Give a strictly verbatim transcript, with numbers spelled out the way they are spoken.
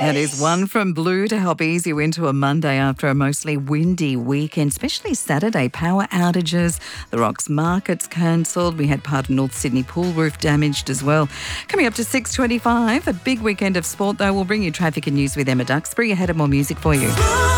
That is one from Blue to help ease you into a Monday after a mostly windy weekend, especially Saturday. Power outages, the Rocks markets cancelled. We had part of North Sydney pool roof damaged as well. Coming up to six twenty-five, a big weekend of sport though. We'll bring you traffic and news with Emma Duxbury. Ahead of more music for you.